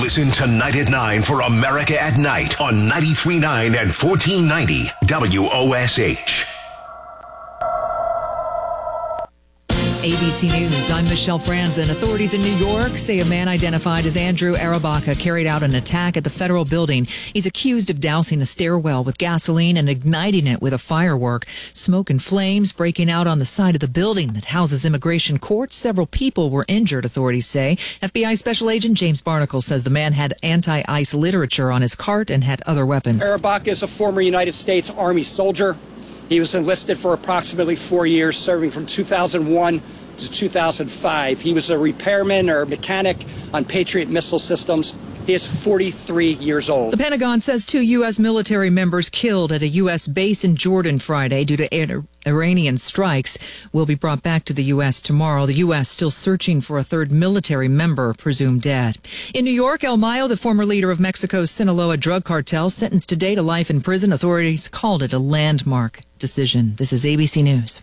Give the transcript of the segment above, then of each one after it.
Listen tonight at 9 for America at Night on 93.9 and 1490 WOSH. ABC News, I'm Michelle Franzen. Authorities in New York say a man identified as Andrew Arabaka carried out an attack at the federal building. He's accused of dousing a stairwell with gasoline and igniting it with a firework. Smoke and flames breaking out on the side of the building that houses immigration court. Several people were injured, authorities say. FBI Special Agent James Barnacle says the man had anti-ICE literature on his cart and had other weapons. Arabaka is a former United States Army soldier. He was enlisted for approximately 4 years, serving from 2001 to 2005. He was a repairman or mechanic on Patriot missile systems. He is 43 years old. The Pentagon says 2 U.S. military members killed at a U.S. base in Jordan Friday due to Iranian strikes will be brought back to the U.S. tomorrow. The U.S. still searching for a third military member presumed dead. In New York, El Mayo, the former leader of Mexico's Sinaloa drug cartel, sentenced today to life in prison. Authorities called it a landmark decision. This is ABC News.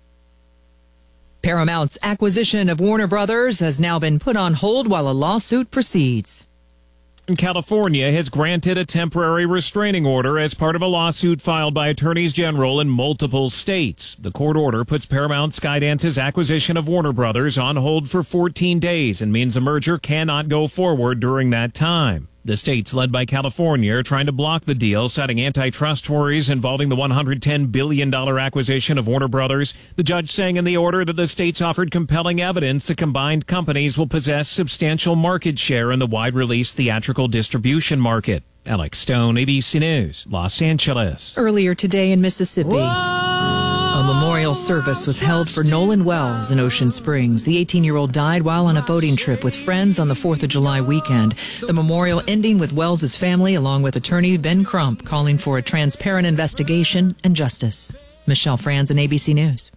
Paramount's acquisition of Warner Brothers has now been put on hold while a lawsuit proceeds. California has granted a temporary restraining order as part of a lawsuit filed by attorneys general in multiple states. The court order puts Paramount Skydance's acquisition of Warner Brothers on hold for 14 days and means the merger cannot go forward during that time. The states, led by California, are trying to block the deal, citing antitrust worries involving the $110 billion acquisition of Warner Brothers. The judge saying in the order that the states offered compelling evidence the combined companies will possess substantial market share in the wide-release theatrical distribution market. Alex Stone, ABC News, Los Angeles. Earlier today in Mississippi, a memorial service was held for Nolan Wells in Ocean Springs. The 18-year-old died while on a boating trip with friends on the 4th of July weekend. The memorial ending with Wells' family, along with attorney Ben Crump, calling for a transparent investigation and justice. Michelle Franzen, ABC News.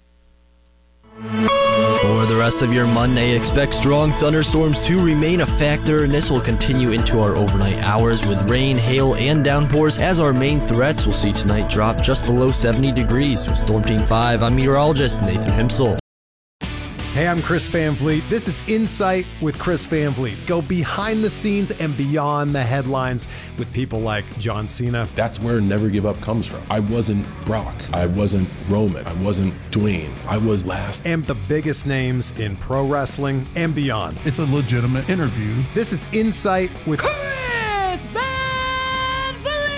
For the rest of your Monday, expect strong thunderstorms to remain a factor, and this will continue into our overnight hours with rain, hail, and downpours as our main threats. We'll see tonight drop just below 70 degrees. With Storm Team 5, I'm meteorologist Nathan Himsel. Hey, I'm Chris Van Vliet. This is Insight with Chris Van Vliet. Go behind the scenes and beyond the headlines with people like John Cena. That's where Never Give Up comes from. I wasn't Brock. I wasn't Roman. I wasn't Dwayne. I was last. And the biggest names in pro wrestling and beyond. It's a legitimate interview. This is Insight with Chris Van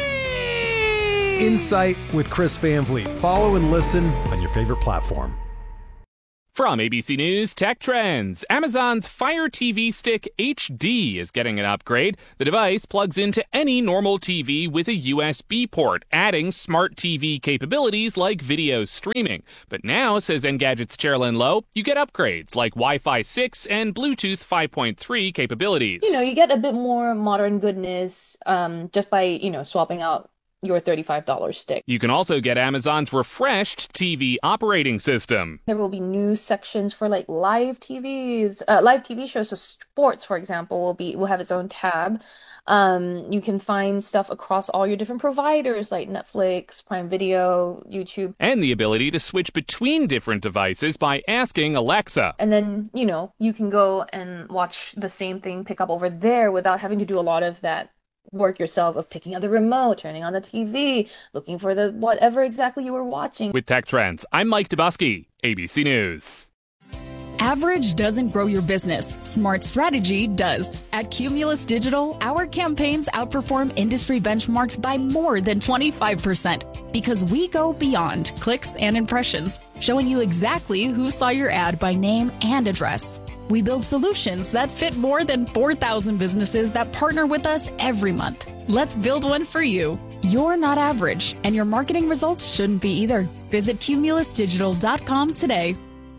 Vliet. Insight with Chris Van Vliet. Follow and listen on your favorite platform. From ABC News Tech Trends, Amazon's Fire TV Stick HD is getting an upgrade. The device plugs into any normal TV with a USB port, adding smart TV capabilities like video streaming. But now, says Engadget's Sherilyn Lowe, you get upgrades like Wi-Fi 6 and Bluetooth 5.3 capabilities. You get a bit more modern goodness just by, swapping out your $35 stick. You can also get Amazon's refreshed TV operating system. There will be new sections for live TVs, live TV shows. So sports, for example, will have its own tab. You can find stuff across all your different providers like Netflix, Prime Video, YouTube. And the ability to switch between different devices by asking Alexa. And then, you can go and watch the same thing pick up over there without having to do a lot of that work yourself of picking up the remote, turning on the TV, looking for the whatever exactly you were watching. With Tech Trends, I'm Mike Dubusky, ABC News. Average doesn't grow your business. Smart strategy does. At Cumulus Digital, our campaigns outperform industry benchmarks by more than 25% because we go beyond clicks and impressions, showing you exactly who saw your ad by name and address. We build solutions that fit more than 4,000 businesses that partner with us every month. Let's build one for you. You're not average, and your marketing results shouldn't be either. Visit cumulusdigital.com today.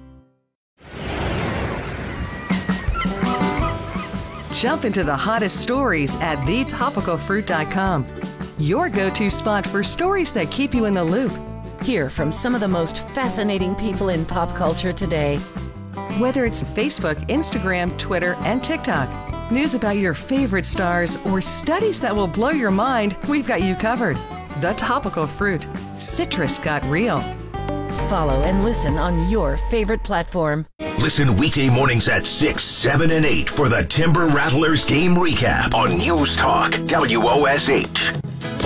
Jump into the hottest stories at thetopicalfruit.com. Your go-to spot for stories that keep you in the loop. Hear from some of the most fascinating people in pop culture today. Whether it's Facebook, Instagram, Twitter, and TikTok, news about your favorite stars, or studies that will blow your mind, we've got you covered. The Topical Fruit. Citrus got real. Follow and listen on your favorite platform. Listen weekday mornings at 6, 7, and 8 for the Timber Rattlers game recap on News Talk WOSH.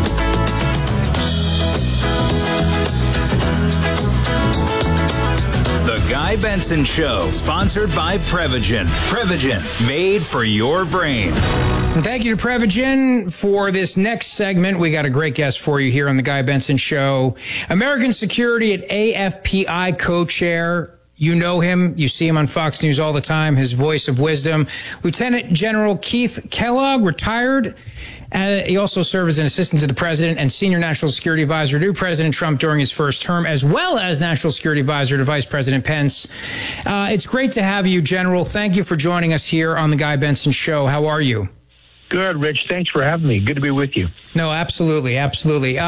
The Guy Benson Show, sponsored by Prevagen. Prevagen, made for your brain. And thank you to Prevagen for this next segment. We got a great guest for you here on the Guy Benson Show. American Security at AFPI co-chair. You know him. You see him on Fox News all the time. His voice of wisdom. Lieutenant General Keith Kellogg, retired. He also served as an assistant to the president and senior national security advisor to President Trump during his first term, as well as national security advisor to Vice President Pence. It's great to have you, General. Thank you for joining us here on the Guy Benson Show. How are you? Good, Rich. Thanks for having me. Good to be with you. No, absolutely, absolutely.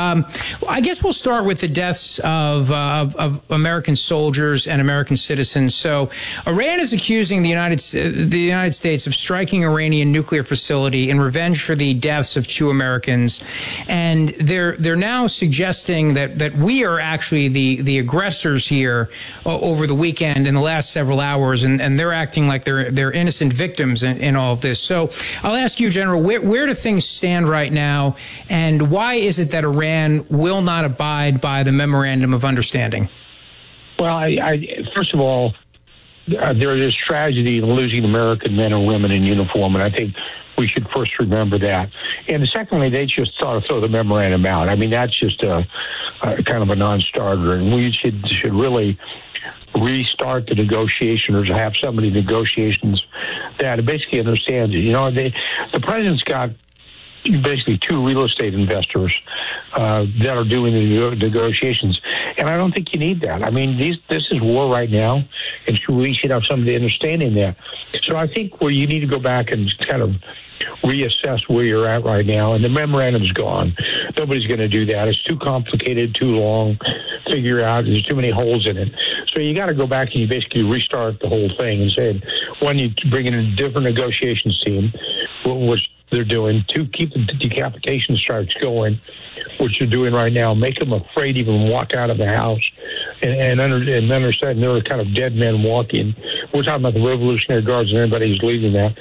I guess we'll start with the deaths of American soldiers and American citizens. So, Iran is accusing the United States of striking Iranian nuclear facility in revenge for the deaths of 2 Americans, and they're now suggesting that we are actually the aggressors here over the weekend in the last several hours, and they're acting like they're innocent victims in all of this. So, I'll ask you, General, where do things stand right now? And why is it that Iran will not abide by the Memorandum of Understanding? Well, I first of all, there is tragedy in losing American men and women in uniform, and I think we should first remember that. And secondly, they just thought to throw the memorandum out. I mean, that's just a kind of a non-starter, and we should really restart the negotiation or have somebody negotiations that basically understands it. You know, the president's got basically 2 real estate investors that are doing the negotiations, and I don't think you need that. I mean, this is war right now, and we should have somebody understanding that. So I think where you need to go back and kind of reassess where you're at right now, and the memorandum's gone. Nobody's going to do that. It's too complicated, too long to figure out. There's too many holes in it. So you got to go back and you basically restart the whole thing and say, one, you bring in a different negotiations team, which they're doing. 2, keep the decapitation strikes going, which they're doing right now. Make them afraid to even walk out of the house and understand they're kind of dead men walking. We're talking about the Revolutionary Guards and everybody who's leading that.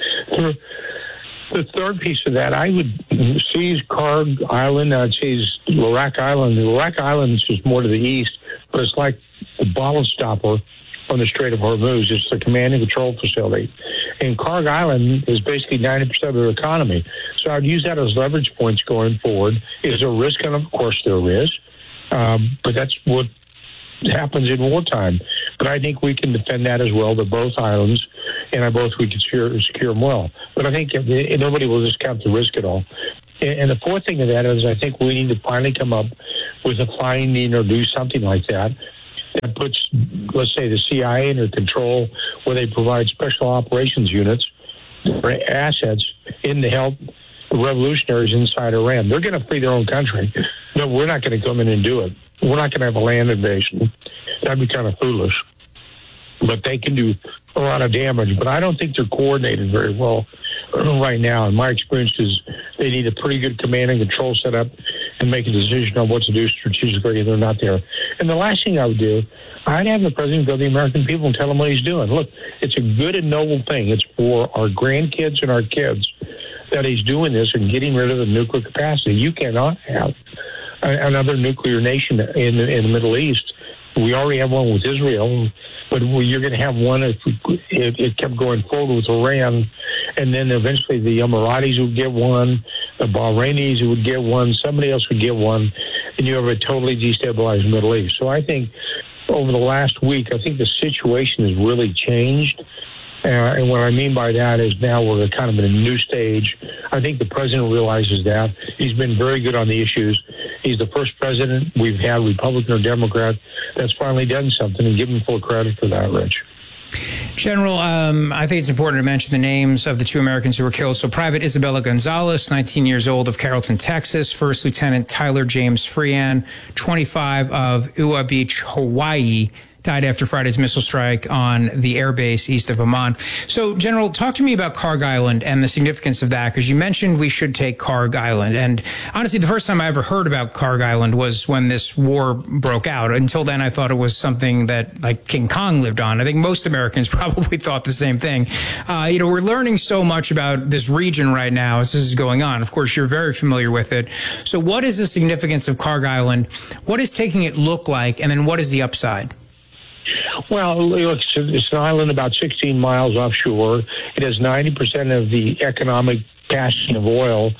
The third piece of that, I would seize Karg Island. I'd seize Larak Island. Larak Island is just more to the east, but it's like the bottle stopper on the Strait of Hormuz. It's the command and control facility. And Karg Island is basically 90% of their economy. So I'd use that as leverage points going forward. Is there risk? And of course there is. But that's what happens in wartime. But I think we can defend that as well, both islands, and we can secure them well. But I think nobody will discount the risk at all. And the fourth thing of that is I think we need to finally come up with a finding or do something like that puts, let's say, the CIA under control, where they provide special operations units or assets in to help revolutionaries inside Iran. They're going to free their own country. No, we're not going to come in and do it. We're not going to have a land invasion. That'd be kind of foolish. But they can do a lot of damage. But I don't think they're coordinated very well right now. In my experience, is they need a pretty good command and control setup and make a decision on what to do strategically, and they're not there. And the last thing I would do, I'd have the president go to the American people and tell them what he's doing. Look, it's a good and noble thing. It's for our grandkids and our kids that he's doing this and getting rid of the nuclear capacity. You cannot have another nuclear nation in the Middle East. We already have one with Israel, but you're going to have one if it kept going forward with Iran, and then eventually the Emiratis would get one, the Bahrainis would get one, somebody else would get one, and you have a totally destabilized Middle East. So I think over the last week, I think the situation has really changed. And what I mean by that is now we're kind of in a new stage. I think the president realizes that. He's been very good on the issues. He's the first president we've had, Republican or Democrat, that's finally done something, and give him full credit for that, Rich. General, I think it's important to mention the names of the 2 Americans who were killed. So Private Isabella Gonzalez, 19 years old, of Carrollton, Texas. First Lieutenant Tyler James Frean, 25, of Ua Beach, Hawaii. died after Friday's missile strike on the air base east of Amman. So, General, talk to me about Kharg Island and the significance of that, because you mentioned we should take Kharg Island. And honestly, the first time I ever heard about Kharg Island was when this war broke out. Until then, I thought it was something that like King Kong lived on. I think most Americans probably thought the same thing. We're learning so much about this region right now as this is going on. Of course, you're very familiar with it. So what is the significance of Kharg Island? What is taking it look like? And then what is the upside? Well, it's an island about 16 miles offshore. It has 90% of the economic passing of oil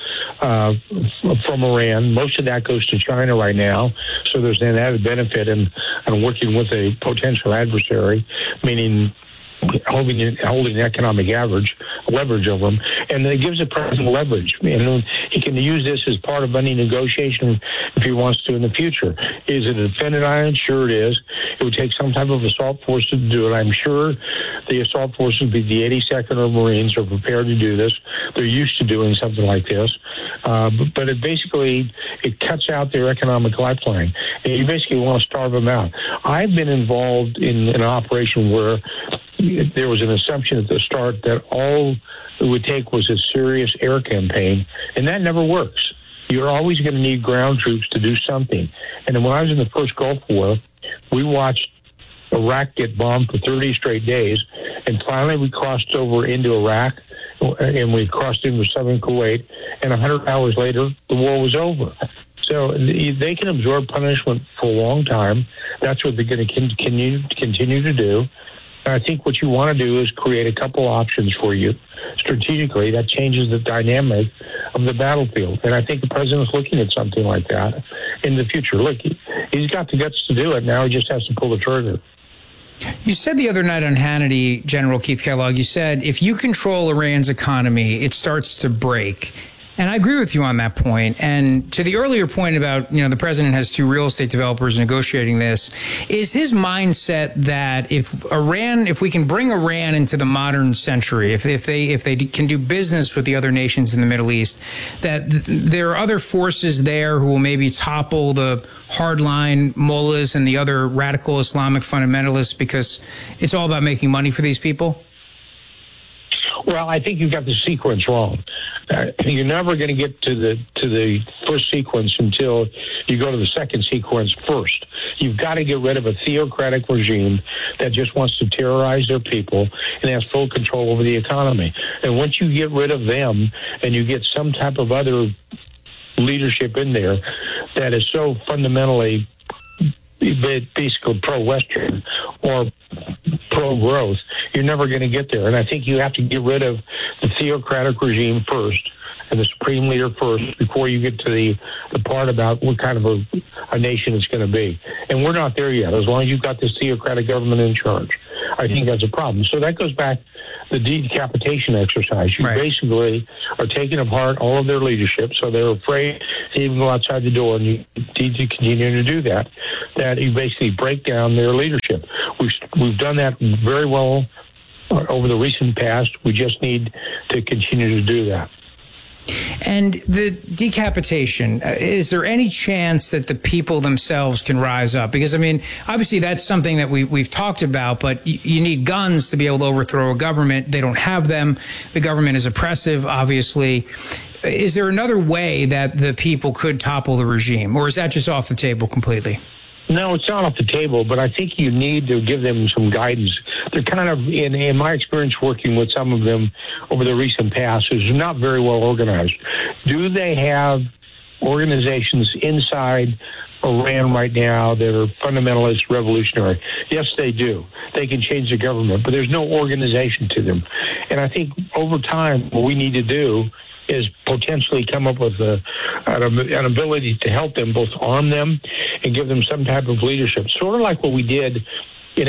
from Iran. Most of that goes to China right now. So there's an added benefit in working with a potential adversary, meaning holding economic leverage over him, and it gives the president leverage. And he can use this as part of any negotiation if he wants to in the future. Is it a defended island? Sure it is. It would take some type of assault force to do it. I'm sure the assault forces, the 82nd Marines, are prepared to do this. They're used to doing something like this. But it cuts out their economic lifeline. And you basically want to starve them out. I've been involved in an operation where there was an assumption at the start that all it would take was a serious air campaign, and that never works. You're always going to need ground troops to do something. And then when I was in the first Gulf War, we watched Iraq get bombed for 30 straight days, and finally we crossed over into Iraq, and we crossed into southern Kuwait, and 100 hours later, the war was over. So they can absorb punishment for a long time. That's what they're going to continue to do. I think what you want to do is create a couple options for you strategically that changes the dynamic of the battlefield. And I think the president's looking at something like that in the future. Look, he's got the guts to do it. Now he just has to pull the trigger. You said the other night on Hannity, General Keith Kellogg, you said if you control Iran's economy, it starts to break. And I agree with you on that point. And to the earlier point about, the president has two real estate developers negotiating this, is his mindset that if we can bring Iran into the modern century, if they can do business with the other nations in the Middle East, that there are other forces there who will maybe topple the hardline mullahs and the other radical Islamic fundamentalists because it's all about making money for these people? Well, I think you've got the sequence wrong. You're never going to get to the first sequence until you go to the second sequence first. You've got to get rid of a theocratic regime that just wants to terrorize their people and has full control over the economy. And once you get rid of them and you get some type of other leadership in there that is so fundamentally basically pro-Western or pro-growth, you're never going to get there. And I think you have to get rid of the theocratic regime first and the supreme leader first before you get to the part about what kind of a nation it's going to be. And we're not there yet. As long as you've got this theocratic government in charge, I think that's a problem. So that goes back to the decapitation exercise. You basically are taking apart all of their leadership, so they're afraid to even go outside the door, and you need to continue to do that, that you basically break down their leadership. We've done that very well over the recent past. We just need to continue to do that. And the decapitation, is there any chance that the people themselves can rise up? Because, obviously that's something that we've talked about, but you need guns to be able to overthrow a government. They don't have them. The government is oppressive, obviously. Is there another way that the people could topple the regime, or is that just off the table completely? No, it's not off the table, but I think you need to give them some guidance. They're kind of, in my experience working with some of them over the recent past, is not very well organized. Do they have organizations inside Iran right now that are fundamentalist revolutionary? Yes, they do. They can change the government, but there's no organization to them. And I think over time, what we need to do is potentially come up with an ability to help them, both arm them and give them some type of leadership. Sort of like what we did in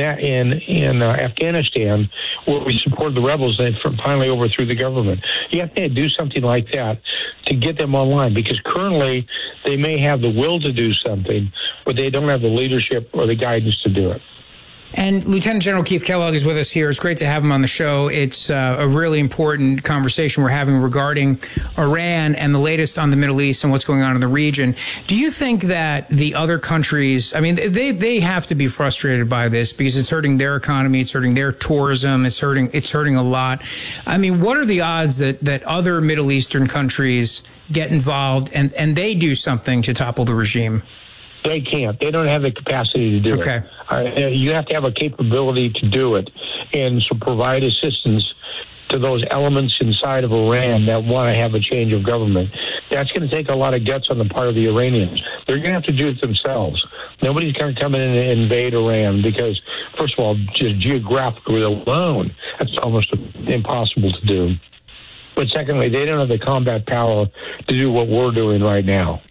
Afghanistan, where we supported the rebels and finally overthrew the government. You have to do something like that to get them online, because currently they may have the will to do something, but they don't have the leadership or the guidance to do it. And Lieutenant General Keith Kellogg is with us here. It's great to have him on the show. It's a really important conversation we're having regarding Iran and the latest on the Middle East and what's going on in the region. Do you think that the other countries, I mean, they have to be frustrated by this because it's hurting their economy, it's hurting their tourism, it's hurting a lot. I mean, what are the odds that other Middle Eastern countries get involved and they do something to topple the regime? They can't. They don't have the capacity to do it. You have to have a capability to do it and so provide assistance to those elements inside of Iran that want to have a change of government. That's going to take a lot of guts on the part of the Iranians. They're going to have to do it themselves. Nobody's going to come in and invade Iran because, first of all, just geographically alone, that's almost impossible to do. But secondly, they don't have the combat power to do what we're doing right now.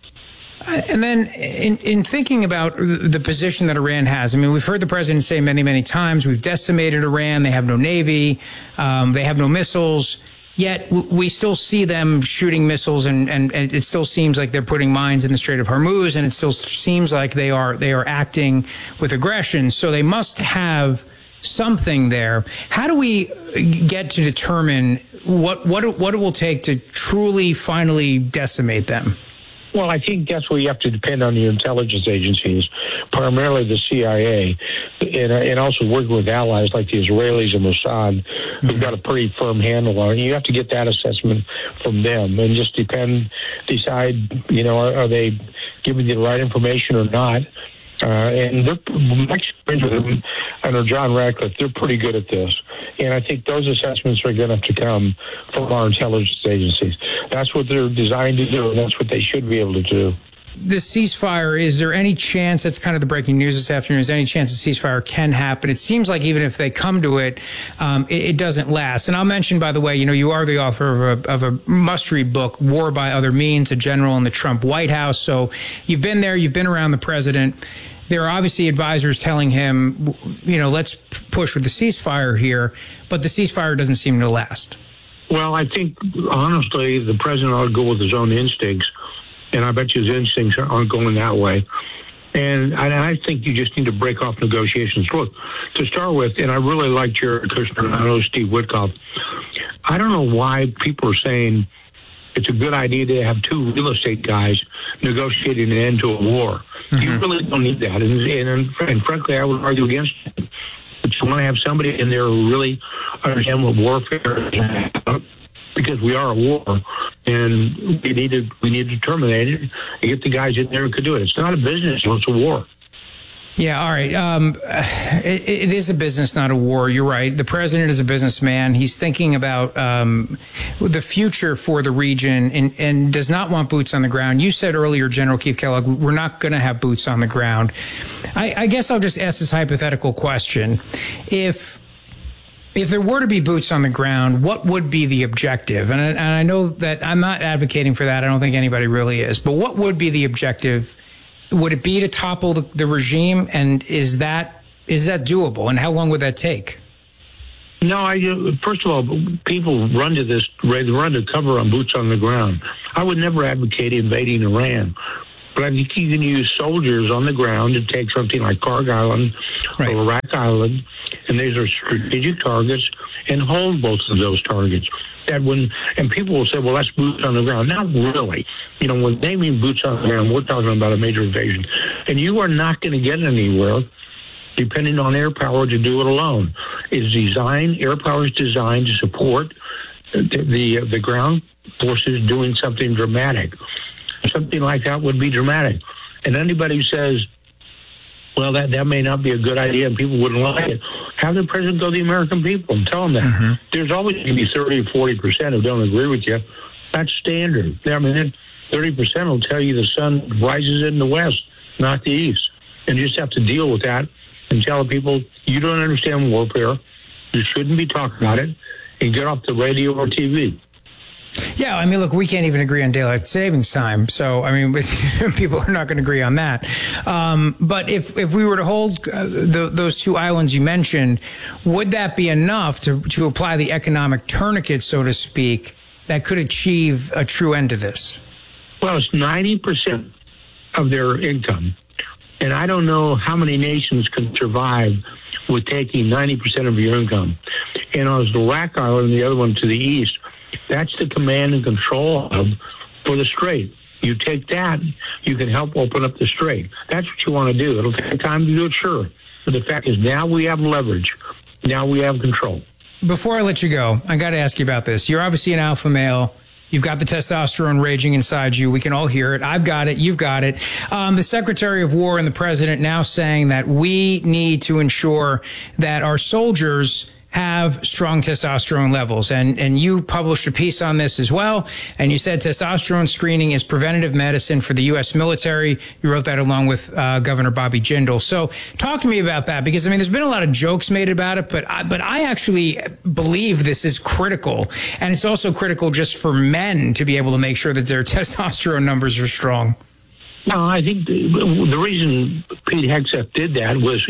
And then in thinking about the position that Iran has, I mean, we've heard the president say many, many times, we've decimated Iran. They have no navy. They have no missiles. Yet we still see them shooting missiles, and it still seems like they're putting mines in the Strait of Hormuz, and it still seems like they are acting with aggression. So they must have something there. How do we get to determine what it will take to truly, finally decimate them? Well, I think that's where you have to depend on the intelligence agencies, primarily the CIA, and also working with allies like the Israelis and Mossad, who've got a pretty firm handle on it. You have to get that assessment from them and just decide, are they giving you the right information or not? And my experience with them under John Ratcliffe, they're pretty good at this. And I think those assessments are going to have to come from our intelligence agencies. That's what they're designed to do, and that's what they should be able to do. The ceasefire, is there any chance, that's kind of the breaking news this afternoon, is there any chance a ceasefire can happen? It seems like even if they come to it, it doesn't last. And I'll mention, by the way, you are the author of a must-read book, War by Other Means, a general in the Trump White House. So you've been there, you've been around the president. There are obviously advisors telling him, let's push with the ceasefire here, but the ceasefire doesn't seem to last. Well, I think, honestly, the president ought to go with his own instincts, and I bet you his instincts aren't going that way. And I think you just need to break off negotiations. Look, to start with, and I really like Jared Kushner, and I know Steve Witkoff, I don't know why people are saying it's a good idea to have two real estate guys negotiating an end to a war. Mm-hmm. You really don't need that. And frankly, I would argue against it. But you want to have somebody in there who really understands what warfare is about, because we are at war, and we need to terminate it and get the guys in there who could do it. It's not a business, it's a war. Yeah, all right. It is a business, not a war. You're right. The president is a businessman. He's thinking about the future for the region and does not want boots on the ground. You said earlier, General Keith Kellogg, we're not going to have boots on the ground. I guess I'll just ask this hypothetical question. If there were to be boots on the ground, what would be the objective? And I know that I'm not advocating for that. I don't think anybody really is. But what would be the objective? Would it be to topple the regime? And is that doable? And how long would that take? No, first of all, people run to cover on boots on the ground. I would never advocate invading Iran. But I think you can use soldiers on the ground to take something like Kharg Island or Iraq Island, and these are strategic targets, and hold both of those targets. And people will say, well, that's boots on the ground. Not really. When they mean boots on the ground, we're talking about a major invasion. And you are not going to get anywhere depending on air power to do it alone. Air power is designed to support the ground forces doing something dramatic. Something like that would be dramatic. And anybody who says, well, that may not be a good idea and people wouldn't like it, have the president go to the American people and tell them that. Mm-hmm. There's always going to be 30 or 40% who don't agree with you. That's standard. 30% will tell you the sun rises in the west, not the east. And you just have to deal with that and tell people, you don't understand warfare. You shouldn't be talking about it. And get off the radio or TV. Yeah, look, we can't even agree on daylight savings time. So, people are not going to agree on that. But if we were to hold those two islands you mentioned, would that be enough to apply the economic tourniquet, so to speak, that could achieve a true end to this? Well, it's 90% of their income. And I don't know how many nations can survive with taking 90% of your income. And on the Rack Island, the other one to the east, that's the command and control hub for the Strait. You take that, you can help open up the Strait. That's what you want to do. It'll take time to do it, sure. But the fact is now we have leverage. Now we have control. Before I let you go, I got to ask you about this. You're obviously an alpha male. You've got the testosterone raging inside you. We can all hear it. I've got it. You've got it. The Secretary of War and the President now saying that we need to ensure that our soldiers have strong testosterone levels. And you published a piece on this as well. And you said testosterone screening is preventative medicine for the U.S. military. You wrote that along with Governor Bobby Jindal. So talk to me about that, because, I mean, there's been a lot of jokes made about it, but I actually believe this is critical. And it's also critical just for men to be able to make sure that their testosterone numbers are strong. No, I think the reason Pete Hegseth did that was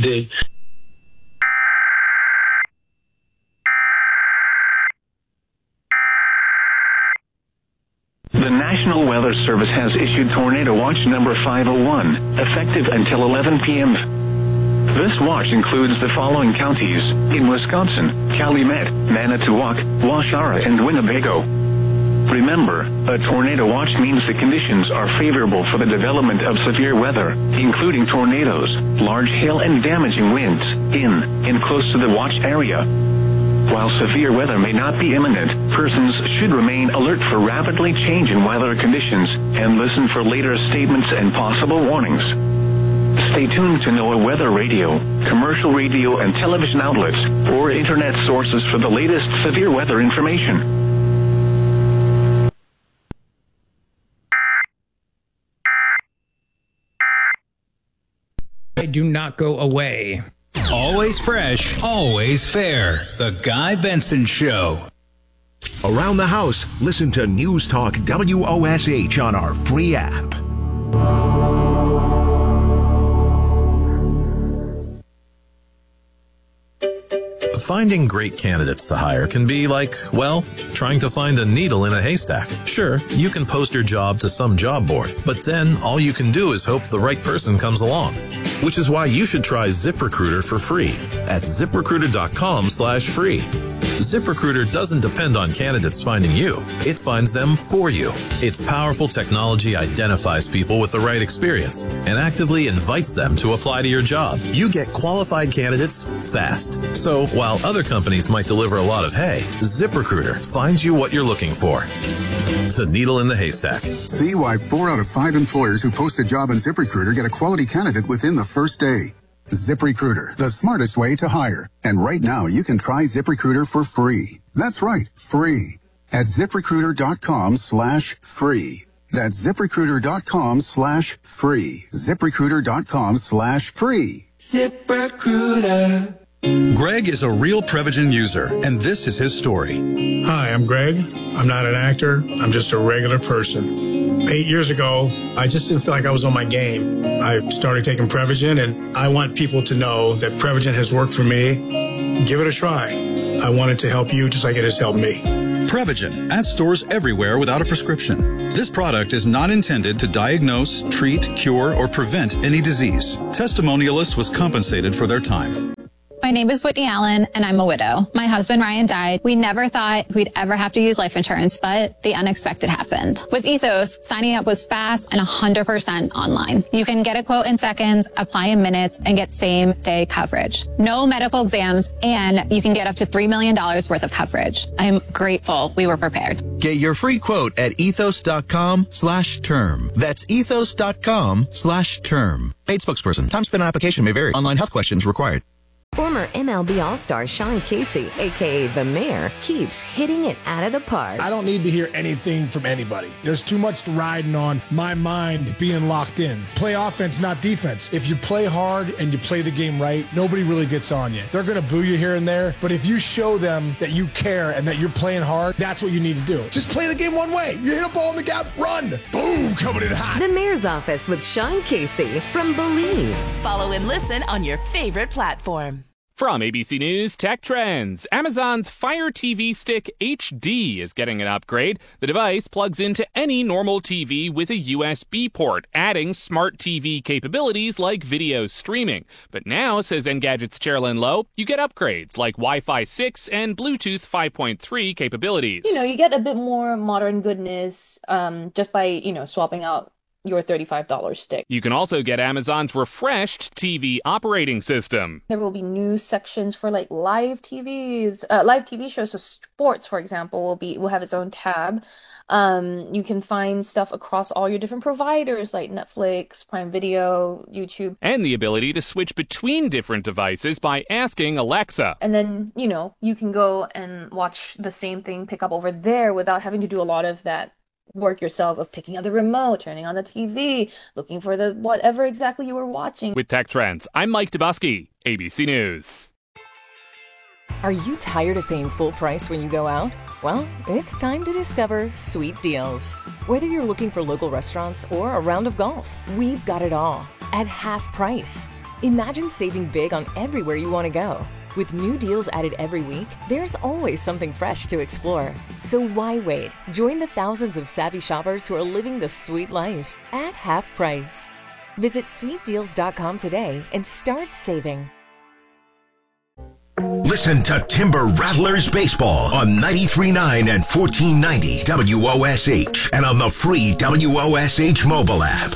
The National Weather Service has issued Tornado Watch number 501, effective until 11 p.m. This watch includes the following counties in Wisconsin: Calumet, Manitowoc, Waushara, and Winnebago. Remember, a tornado watch means the conditions are favorable for the development of severe weather, including tornadoes, large hail, and damaging winds in and close to the watch area. While severe weather may not be imminent, persons should remain alert for rapidly changing weather conditions and listen for later statements and possible warnings. Stay tuned to NOAA Weather Radio, commercial radio and television outlets, or internet sources for the latest severe weather information. They do not go away. Always fresh, always fair. The Guy Benson Show. Around the house, listen to News Talk WOSH on our free app. Finding great candidates to hire can be like, well, trying to find a needle in a haystack. Sure, you can post your job to some job board, but then all you can do is hope the right person comes along. Which is why you should try ZipRecruiter for free at ZipRecruiter.com/free. ZipRecruiter doesn't depend on candidates finding you. It finds them for you. Its powerful technology identifies people with the right experience and actively invites them to apply to your job. You get qualified candidates fast. So while other companies might deliver a lot of hay, ZipRecruiter finds you what you're looking for. The needle in the haystack. See why 4 out of 5 employers who post a job on ZipRecruiter get a quality candidate within the first day. ZipRecruiter, the smartest way to hire. And right now, you can try ZipRecruiter for free. That's right, free. At ZipRecruiter.com/free. That's ZipRecruiter.com/free. ZipRecruiter.com/free. ZipRecruiter. Greg is a real Prevagen user, and this is his story. Hi, I'm Greg. I'm not an actor. I'm just a regular person. 8 years ago, I just didn't feel like I was on my game. I started taking Prevagen, and I want people to know that Prevagen has worked for me. Give it a try. I want it to help you just like it has helped me. Prevagen, at stores everywhere without a prescription. This product is not intended to diagnose, treat, cure, or prevent any disease. Testimonialist was compensated for their time. My name is Whitney Allen, and I'm a widow. My husband, Ryan, died. We never thought we'd ever have to use life insurance, but the unexpected happened. With Ethos, signing up was fast and 100% online. You can get a quote in seconds, apply in minutes, and get same-day coverage. No medical exams, and you can get up to $3 million worth of coverage. I'm grateful we were prepared. Get your free quote at ethos.com/term. That's ethos.com/term. Paid spokesperson. Time spent on application may vary. Online health questions required. Former MLB All-Star Sean Casey, a.k.a. The Mayor, keeps hitting it out of the park. I don't need to hear anything from anybody. There's too much riding on my mind being locked in. Play offense, not defense. If you play hard and you play the game right, nobody really gets on you. They're going to boo you here and there, but if you show them that you care and that you're playing hard, that's what you need to do. Just play the game one way. You hit a ball in the gap, run. Boom, coming in hot. The Mayor's Office with Sean Casey from Believe. Follow and listen on your favorite platform. From ABC News Tech Trends, Amazon's Fire TV Stick HD is getting an upgrade. The device plugs into any normal TV with a USB port, adding smart TV capabilities like video streaming. But now, says Engadget's Sherilyn Lowe, you get upgrades like Wi-Fi 6 and Bluetooth 5.3 capabilities. You get a bit more modern goodness just by, swapping out your $35 stick. You can also get Amazon's refreshed TV operating system. There will be new sections for live TVs, live TV shows. So sports, for example, will have its own tab. You can find stuff across all your different providers like Netflix, Prime Video, YouTube. And the ability to switch between different devices by asking Alexa. And then, you can go and watch the same thing pick up over there without having to do a lot of that work yourself of picking up the remote, turning on the TV, looking for the whatever exactly you were watching. With Tech Trends, I'm Mike Dubusky, ABC News. Are you tired of paying full price when you go out? Well, it's time to discover Sweet Deals. Whether you're looking for local restaurants or a round of golf, we've got it all at half price. Imagine saving big on everywhere you want to go. With new deals added every week, there's always something fresh to explore. So why wait? Join the thousands of savvy shoppers who are living the sweet life at half price. Visit sweetdeals.com today and start saving. Listen to Timber Rattlers Baseball on 93.9 and 1490 WOSH and on the free WOSH mobile app.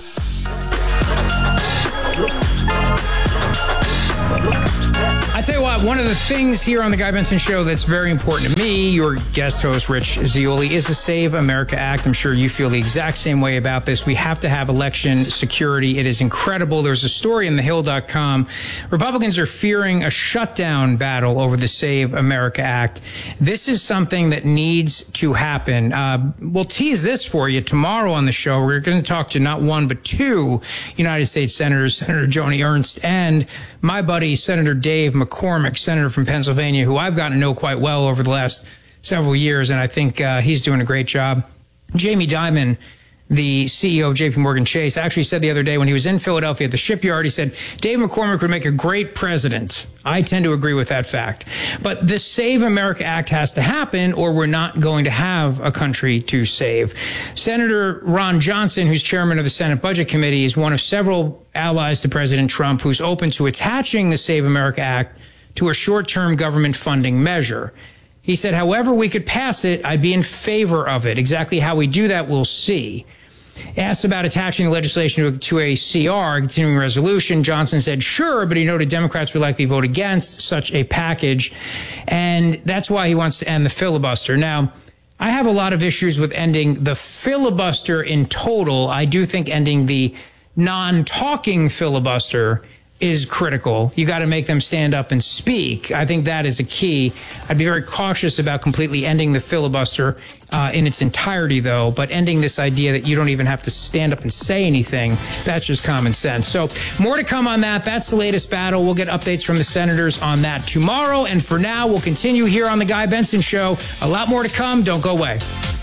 I tell you what, one of the things here on the Guy Benson Show that's very important to me, your guest host, Rich Zeoli, is the Save America Act. I'm sure you feel the exact same way about this. We have to have election security. It is incredible. There's a story in thehill.com. Republicans are fearing a shutdown battle over the Save America Act. This is something that needs to happen. We'll tease this for you tomorrow on the show. We're going to talk to not one, but two United States senators, Senator Joni Ernst and my buddy, Senator Dave McCormick, senator from Pennsylvania, who I've gotten to know quite well over the last several years, and I think he's doing a great job. Jamie Dimon, the CEO of JP Morgan Chase, actually said the other day when he was in Philadelphia at the shipyard, he said, Dave McCormick would make a great president. I tend to agree with that fact. But the Save America Act has to happen or we're not going to have a country to save. Senator Ron Johnson, who's chairman of the Senate Budget Committee, is one of several allies to President Trump who's open to attaching the Save America Act to a short-term government funding measure. He said, however we could pass it, I'd be in favor of it. Exactly how we do that, we'll see. Asked about attaching the legislation to a CR, continuing resolution, Johnson said sure, but he noted Democrats would likely vote against such a package, and that's why he wants to end the filibuster. Now, I have a lot of issues with ending the filibuster in total. I do think ending the non-talking filibuster is critical. You got to make them stand up and speak. I think that is a key. I'd be very cautious about completely ending the filibuster in its entirety, though. But ending this idea that you don't even have to stand up and say anything, that's just common sense. So more to come on that. That's the latest battle. We'll get updates from the senators on that tomorrow. And for now, we'll continue here on The Guy Benson Show. A lot more to come. Don't go away.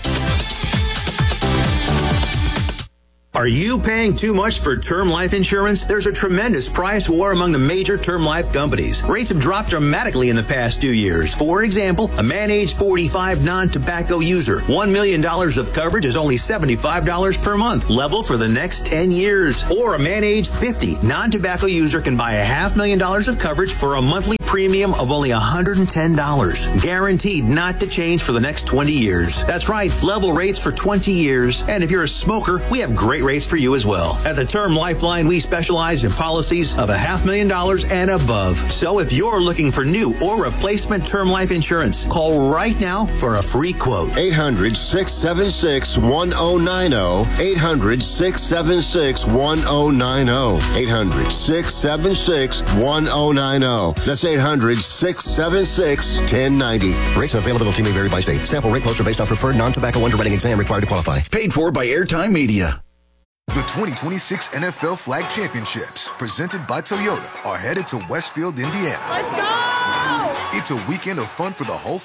Are you paying too much for term life insurance? There's a tremendous price war among the major term life companies. Rates have dropped dramatically in the past 2 years. For example, a man age 45 non-tobacco user, $1 million of coverage is only $75 per month, level for the next 10 years. Or a man age 50 non-tobacco user can buy $500,000 of coverage for a monthly premium of only $110, guaranteed not to change for the next 20 years. That's right, level rates for 20 years. And if you're a smoker, we have great rates for you as well. At the Term Lifeline, we specialize in policies of $500,000 and above. So if you're looking for new or replacement term life insurance, call right now for a free quote. 800-676-1090. 800-676-1090. 800-676-1090. That's 800-676-1090. Rates and availability may vary by state. Sample rate quotes are based on preferred non-tobacco underwriting exam required to qualify. Paid for by Airtime Media. The 2026 NFL Flag Championships, presented by Toyota, are headed to Westfield, Indiana. Let's go! It's a weekend of fun for the whole family.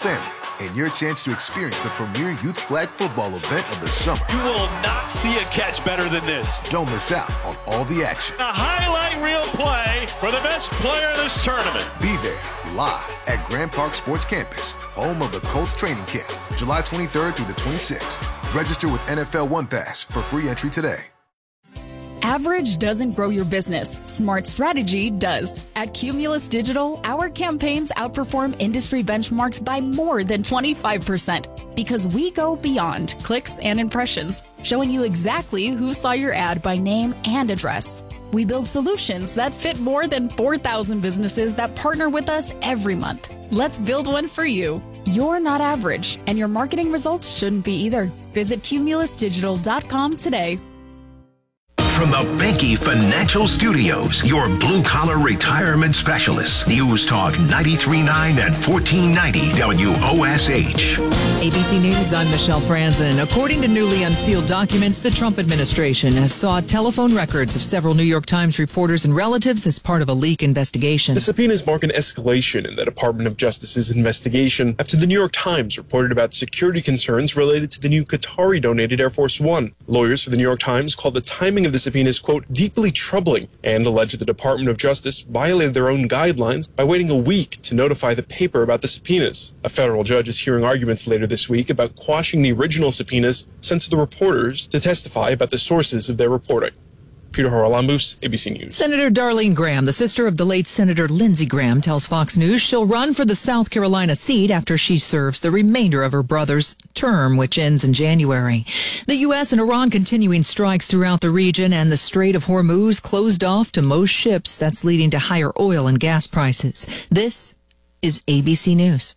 and your chance to experience the premier youth flag football event of the summer. You will not see a catch better than this. Don't miss out on all the action. A highlight reel play for the best player of this tournament. Be there live at Grand Park Sports Campus, home of the Colts training camp, July 23rd through the 26th. Register with NFL One Pass for free entry today. Average doesn't grow your business. Smart strategy does. At Cumulus Digital, our campaigns outperform industry benchmarks by more than 25% because we go beyond clicks and impressions, showing you exactly who saw your ad by name and address. We build solutions that fit more than 4,000 businesses that partner with us every month. Let's build one for you. You're not average, and your marketing results shouldn't be either. Visit cumulusdigital.com today. From the Benke Financial Studios, your blue-collar retirement specialists. News Talk 93.9 and 1490 WOSH. ABC News, I'm Michelle Franzen. According to newly unsealed documents, the Trump administration has sought telephone records of several New York Times reporters and relatives as part of a leak investigation. The subpoenas mark an escalation in the Department of Justice's investigation after the New York Times reported about security concerns related to the new Qatari-donated Air Force One. Lawyers for the New York Times called the timing of the subpoenas, quote, deeply troubling, and alleged the Department of Justice violated their own guidelines by waiting a week to notify the paper about the subpoenas. A federal judge is hearing arguments later this week about quashing the original subpoenas sent to the reporters to testify about the sources of their reporting. Peter Haralambous, ABC News. Senator Darlene Graham, the sister of the late Senator Lindsey Graham, tells Fox News she'll run for the South Carolina seat after she serves the remainder of her brother's term, which ends in January. The U.S. and Iran continuing strikes throughout the region, and the Strait of Hormuz closed off to most ships. That's leading to higher oil and gas prices. This is ABC News.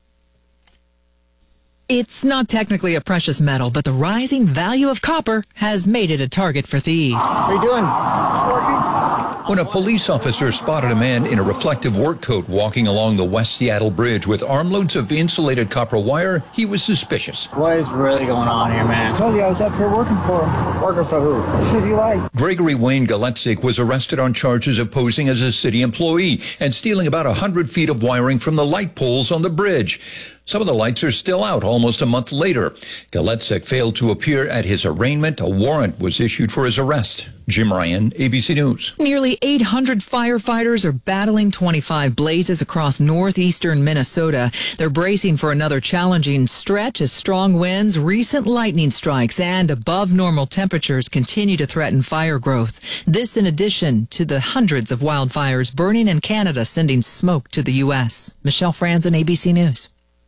It's not technically a precious metal, but the rising value of copper has made it a target for thieves. How you doing? It's working. When a police officer spotted a man in a reflective work coat walking along the West Seattle Bridge with armloads of insulated copper wire, he was suspicious. What is really going on here, man? I told you I was up here working for him. Working for who? The city light. Gregory Wayne Galetzik was arrested on charges of posing as a city employee and stealing about 100 feet of wiring from the light poles on the bridge. Some of the lights are still out almost a month later. Galetzik failed to appear at his arraignment. A warrant was issued for his arrest. Jim Ryan, ABC News. Nearly 800 firefighters are battling 25 blazes across northeastern Minnesota. They're bracing for another challenging stretch as strong winds, recent lightning strikes, and above normal temperatures continue to threaten fire growth. This in addition to the hundreds of wildfires burning in Canada, sending smoke to the U.S. Michelle Franzen, ABC News.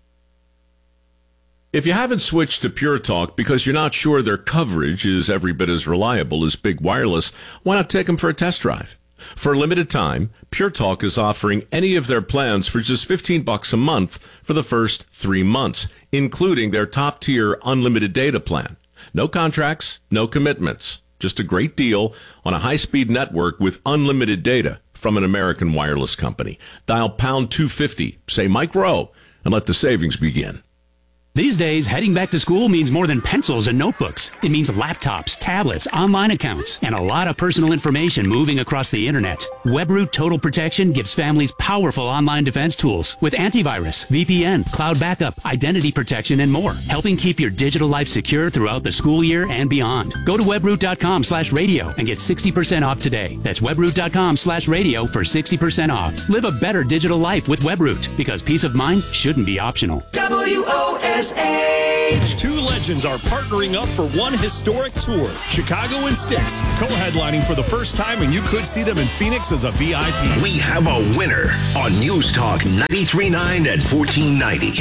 If you haven't switched to Pure Talk because you're not sure their coverage is every bit as reliable as Big Wireless, why not take them for a test drive? For a limited time, Pure Talk is offering any of their plans for just $15 a month for the first 3 months, including their top-tier unlimited data plan. No contracts, no commitments. Just a great deal on a high-speed network with unlimited data from an American wireless company. Dial pound 250, say Mike Rowe, and let the savings begin. These days, heading back to school means more than pencils and notebooks. It means laptops, tablets, online accounts, and a lot of personal information moving across the internet. WebRoot Total Protection gives families powerful online defense tools with antivirus, VPN, cloud backup, identity protection, and more, helping keep your digital life secure throughout the school year and beyond. Go to webroot.com/radio and get 60% off today. That's webroot.com/radio for 60% off. Live a better digital life with WebRoot, because peace of mind shouldn't be optional. WOSH. Two legends are partnering up for one historic tour. Chicago and Styx, co-headlining for the first time, and you could see them in Phoenix as a VIP. We have a winner on News Talk 93.9 and 1490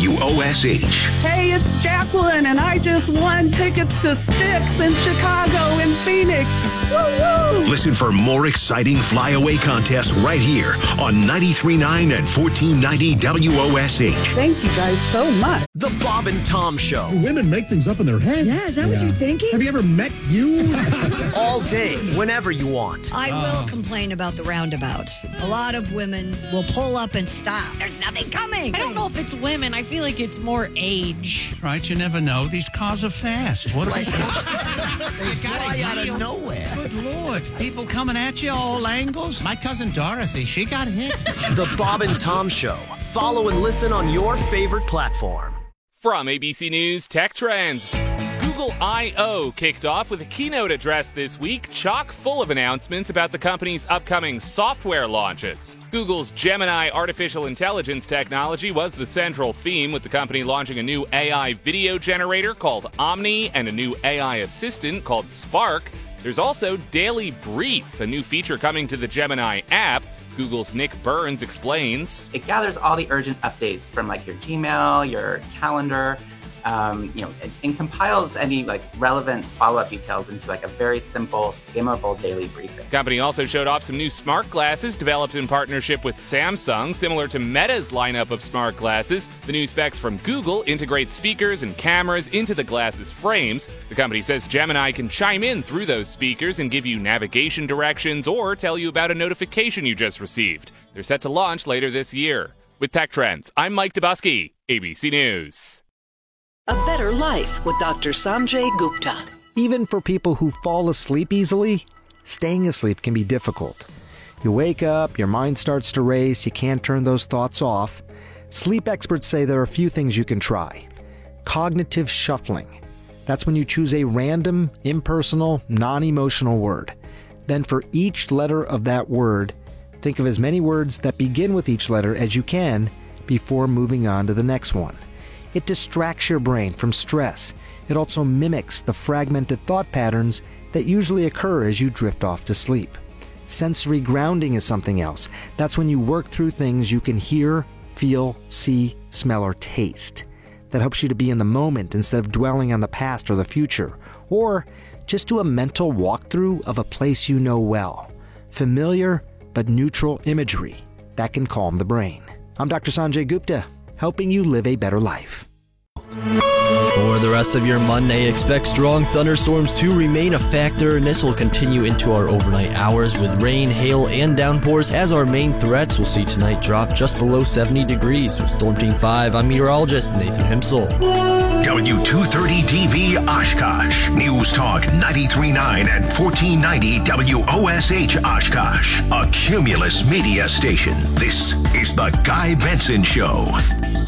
WOSH. Hey, it's Jacqueline, and I just won tickets to Styx in Chicago and Phoenix. Woo-woo! Listen for more exciting flyaway contests right here on 93.9 and 1490 WOSH. Thank you guys so much. The Bob and Tom Show. Do women make things up in their head? Yeah, is that what you're thinking? Have you ever met you? All day, whenever you want. I will complain about the roundabouts. A lot of women will pull up and stop. There's nothing coming. I don't know if it's women. I feel like it's more age. Right, you never know. These cars are fast. What are they? They fly out of nowhere. Good Lord. People coming at you all angles. My cousin Dorothy, she got hit. The Bob and Tom Show. Follow and listen on your favorite platform. From ABC News Tech Trends. Google I/O kicked off with a keynote address this week, chock full of announcements about the company's upcoming software launches. Google's Gemini artificial intelligence technology was the central theme, with the company launching a new AI video generator called Omni and a new AI assistant called Spark. There's also Daily Brief, a new feature coming to the Gemini app. Google's Nick Burns explains. It gathers all the urgent updates from your Gmail, your calendar, and compiles any relevant follow-up details into a very simple, skimmable daily briefing. The company also showed off some new smart glasses developed in partnership with Samsung, similar to Meta's lineup of smart glasses. The new specs from Google integrate speakers and cameras into the glasses frames. The company says Gemini can chime in through those speakers and give you navigation directions or tell you about a notification you just received. They're set to launch later this year. With Tech Trends, I'm Mike Dubusky, ABC News. A better life with Dr. Sanjay Gupta. Even for people who fall asleep easily, staying asleep can be difficult. You wake up, your mind starts to race, you can't turn those thoughts off. Sleep experts say there are a few things you can try. Cognitive shuffling. That's when you choose a random, impersonal, non-emotional word. Then for each letter of that word, think of as many words that begin with each letter as you can before moving on to the next one. It distracts your brain from stress. It also mimics the fragmented thought patterns that usually occur as you drift off to sleep. Sensory grounding is something else. That's when you work through things you can hear, feel, see, smell, or taste. That helps you to be in the moment instead of dwelling on the past or the future. Or just do a mental walkthrough of a place you know well. Familiar but neutral imagery. That can calm the brain. I'm Dr. Sanjay Gupta, helping you live a better life. For the rest of your Monday, expect strong thunderstorms to remain a factor, and this will continue into our overnight hours with rain, hail, and downpours as our main threats. We'll see tonight drop just below 70 degrees. With Storm Team 5, I'm meteorologist Nathan Himsel. W230DV Oshkosh. News Talk 93.9 and 1490 WOSH Oshkosh. A Cumulus media station. This is The Guy Benson Show.